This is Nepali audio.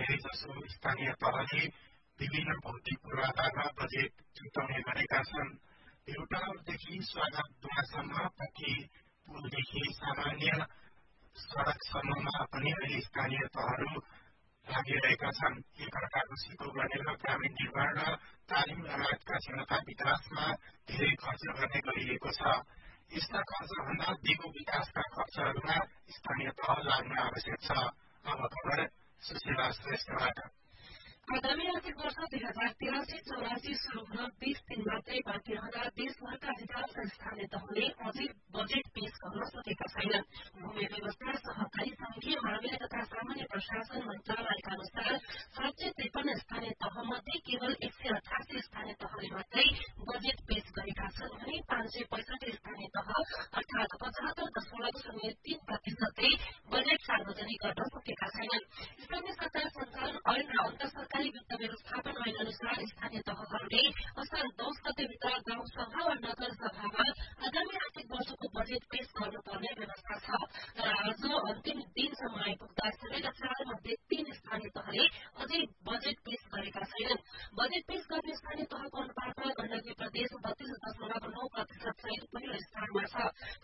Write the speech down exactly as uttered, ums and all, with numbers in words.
धेरै जसो स्थानीय तहले विभिन्न भौतिक पूर्वाधारमा बजेट जुटाउने गरेका छन्। भिउटाउनदेखि स्वागतद्वारसम्म पक्की पुलदेखि सामान्य सड़कसम्ममा पनि अहिले स्थानीय तहहरू लागिरहेका छन्। एकअर्काको सिको गरेर ग्रामीण निर्माण र तालिम लगायतका क्षमता विकासमा धेरै खर्च गर्ने गरिएको छ। यस्ता खर्चभन्दा दिगो विकासका खर्चहरूमा स्थानीय तह लाग्न आवश्यक छ। अब खबर सुशीला श्रेष्ठबाट। आगामी आर्थिक वर्ष दुई हजार तिरासी चौरासी शुरू हुन बीस दिन मात्रै बाँकी रहँदा देशभरका अधिकांश स्थानीय तहले अझै बजेट पेश गर्न सकेका छैनन्। भूमि व्यवस्था, सहकारी संघीय मामिला तथा सामान्य प्रशासन मन्त्रालयका अनुसार सात सय त्रिपन्न स्थानीय तह मध्ये केवल एक सय अठासी स्थानीय तहले मात्रै बजेट पेश गरेका छन् भने पाँच सय पैसठी स्थानीय तह अर्थात पचहत्तर दशमलव शून्य तीन प्रतिशतले बजेट सार्वजनिक गर्न सकेका छैनन्। स्थानीय सरकार सञ्चालन ऐन र अन्तर सरकारी वित्त व्यवस्थापन ऐन अनुसार स्थानीय तहहरूले असार दस गतेभित्र गाउँ सभा वा नगर सभामा आगामी आर्थिक वर्षको बजेट पेश गर्नुपर्ने व्यवस्था छ। तर आज अन्तिम दिनसम्म आइपुग्दा सबै चार मध्ये तीन स्थानीय तहले अझै बजेट पेश गरेका छैनन्। बजेट पेश गर्ने स्थानीय तहको अनुपातमा गण्डकी प्रदेश बत्तीस दशमलव नौ प्रतिशत सहित पहिलो स्थानमा छ।